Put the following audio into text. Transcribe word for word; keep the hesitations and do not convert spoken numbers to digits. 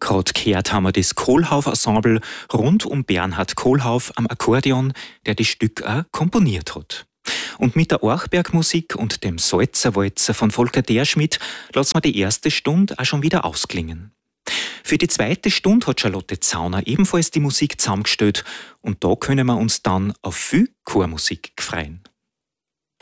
Gerade gehört haben wir das Kohlhauf-Ensemble rund um Bernhard Kohlhauf am Akkordeon, der das Stück auch komponiert hat. Und mit der Orchbergmusik und dem Salzerwalzer von Volker Derschmidt lassen wir die erste Stunde auch schon wieder ausklingen. Für die zweite Stunde hat Charlotte Zauner ebenfalls die Musik zusammengestellt und da können wir uns dann auf viel Chormusik freuen.